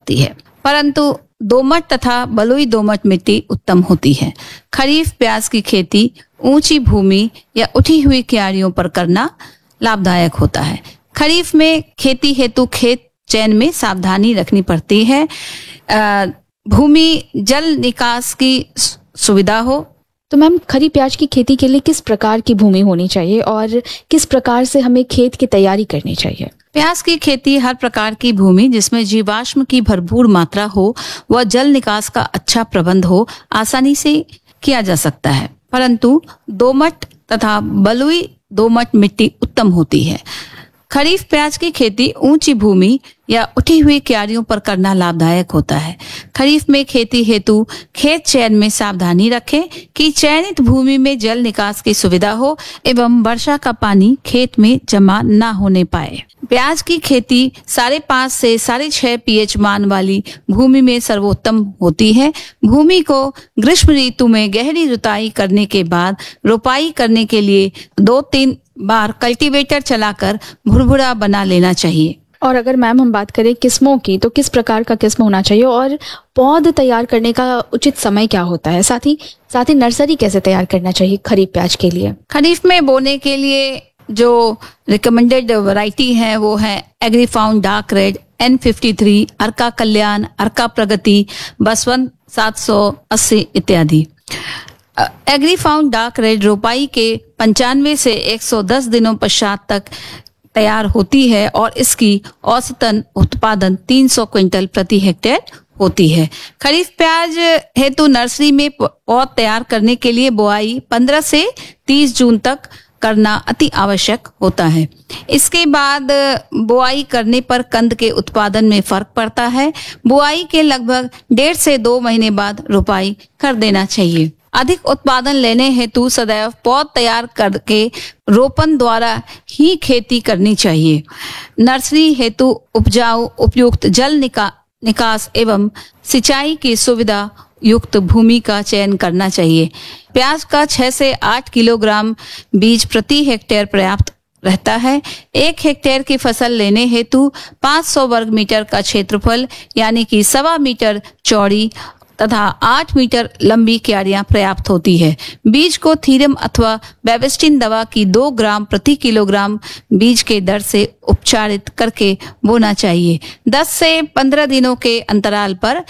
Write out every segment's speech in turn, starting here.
सकती है, परंतु दोमट तथा बलुई दोमट मिट्टी उत्तम होती है। खरीफ प्याज की खेती ऊंची भूमि या उठी हुई क्यारियों पर करना लाभदायक होता है। खरीफ में खेती हेतु खेत चयन में सावधानी रखनी पड़ती है। भूमि जल निकास की सुविधा हो। तो मैम, खरीफ प्याज की खेती के लिए किस प्रकार की भूमि होनी चाहिए और किस प्रकार से हमें खेत की तैयारी करनी चाहिए? प्याज की खेती हर प्रकार की भूमि जिसमें जीवाश्म की भरपूर मात्रा हो व जल निकास का अच्छा प्रबंध हो आसानी से किया जा सकता है, परंतु दोमट तथा बलुई दोमट मिट्टी उत्तम होती है। खरीफ प्याज की खेती ऊंची भूमि या उठी हुई क्यारियों पर करना लाभदायक होता है। खरीफ में खेती हेतु खेत चयन में सावधानी रखें कि चयनित भूमि में जल निकास की सुविधा हो एवं वर्षा का पानी खेत में जमा न होने पाए। प्याज की खेती 5.5 से 6.5 pH मान वाली भूमि में सर्वोत्तम होती है। भूमि को ग्रीष्म ऋतु में गहरी जुताई करने के बाद रोपाई करने के लिए 2-3 बार कल्टीवेटर चलाकर भुरभुरा बना लेना चाहिए। और अगर मैम हम बात करें किस्मों की, तो किस प्रकार का किस्म होना चाहिए और पौध तैयार करने का उचित समय क्या होता है? साथ ही नर्सरी कैसे तैयार करना चाहिए खरीफ प्याज के लिए? खरीफ में बोने के लिए जो रिकमेंडेड वैरायटी है वो है एग्रीफाउंड डार्क रेड, N53, अर्का कल्याण, अर्का प्रगति, बसवंत 780 इत्यादि। एग्रीफाउंड डार्क रेड रोपाई के 95 से 110 दिनों पश्चात तक तैयार होती है और इसकी औसतन उत्पादन 300 क्विंटल प्रति हेक्टेयर होती है। खरीफ प्याज हेतु नर्सरी में पौध तैयार करने के लिए बुआई 15 से 30 जून तक करना अति आवश्यक होता है। इसके बाद बुआई करने पर कंद के उत्पादन में फर्क पड़ता है। बुआई के लगभग 1.5 से 2 महीने बाद रोपाई कर देना चाहिए। अधिक उत्पादन लेने हेतु सदैव पौध तैयार करके रोपण द्वारा ही खेती करनी चाहिए। नर्सरी हेतु उपजाऊ उपयुक्त जल निकास एवं सिंचाई की सुविधा युक्त भूमि का चयन करना चाहिए। प्याज का 6 से 8 किलोग्राम बीज प्रति हेक्टेयर पर्याप्त रहता है। 1 हेक्टेयर की फसल लेने हेतु 500 वर्ग मीटर का क्षेत्रफल यानी कि 1.25 मीटर चौड़ी तथा 8 मीटर लंबी क्यारियां पर्याप्त होती है। बीज को थीरम अथवा बेबिस्टिन दवा की 2 ग्राम प्रति किलोग्राम बीज के दर से उपचारित करके बोना चाहिए। 10 से 15 दिनों के अंतराल पर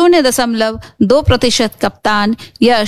0.2% कप्तान या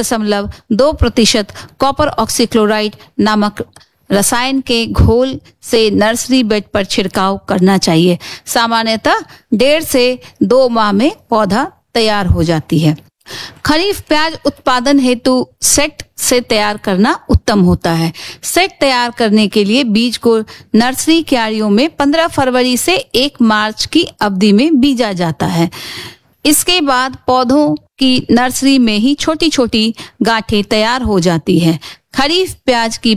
0.2% कॉपर ऑक्सीक्लोराइड नामक रसायन के घोल से नर्सरी बेड पर छिड़काव करना चाहिए। सामान्यतः 1.5 से 2 माह में पौधा तैयार हो जाती है। खरीफ प्याज उत्पादन हेतु सेट से तैयार करना उत्तम होता है। सेट तैयार करने के लिए बीज को नर्सरी क्यारियों में 15 फरवरी से 1 मार्च की अवधि में बीजा जाता है। इसके बाद पौधों की नर्सरी में ही छोटी छोटी गांठें तैयार हो जाती है। खरीफ प्याज की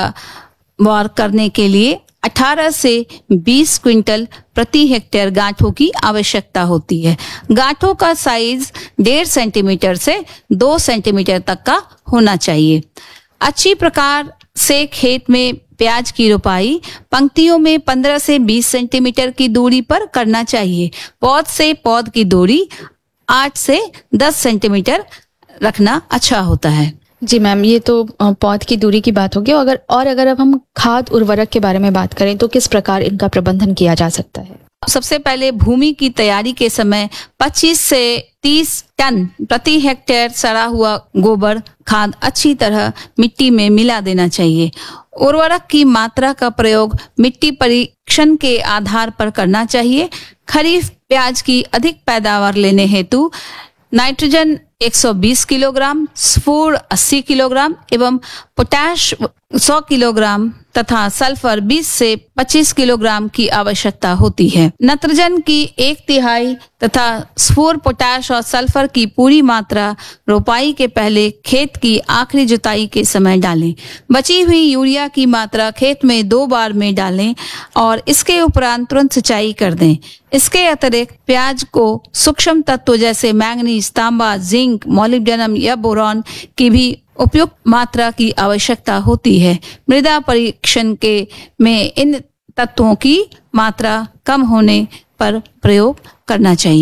पैदावार करने के लिए 18 से 20 क्विंटल प्रति हेक्टेयर गांठों की आवश्यकता होती है। गांठों का साइज 1.5 सेंटीमीटर से 2 सेंटीमीटर तक का होना चाहिए। अच्छी प्रकार से खेत में प्याज की रोपाई पंक्तियों में 15 से 20 सेंटीमीटर की दूरी पर करना चाहिए। पौध से पौध की दूरी 8 से 10 सेंटीमीटर रखना अच्छा होता है। जी मैम, ये तो पौध की दूरी की बात होगी। अगर अब हम खाद उर्वरक के बारे में बात करें तो किस प्रकार इनका प्रबंधन किया जा सकता है? सबसे पहले भूमि की तैयारी के समय 25 से 30 टन प्रति हेक्टेयर सड़ा हुआ गोबर खाद अच्छी तरह मिट्टी में मिला देना चाहिए। उर्वरक की मात्रा का प्रयोग मिट्टी परीक्षण के आधार पर करना चाहिए। खरीफ प्याज की अधिक पैदावार लेने हेतु नाइट्रोजन 120 किलोग्राम, स्फूर 80 किलोग्राम एवं पोटाश 100 किलोग्राम तथा सल्फर 20 से 25 किलोग्राम की आवश्यकता होती है। नाइट्रोजन की 1/3 तथा स्फूर, पोटाश और सल्फर की पूरी मात्रा रोपाई के पहले खेत की आखिरी जुताई के समय डालें। बची हुई यूरिया की मात्रा खेत में 2 बार में डालें और इसके उपरांत तुरंत सिंचाई कर दें। इसके अतिरिक्त प्याज को सूक्ष्म तत्व जैसे मैंगनीज, तांबा, जिंक, मॉलिब्डेनम या बोरॉन की भी उपयुक्त मात्रा की आवश्यकता होती है। मृदा परीक्षण में इन तत्वों की मात्रा कम होने पर प्रयोग करना चाहिए।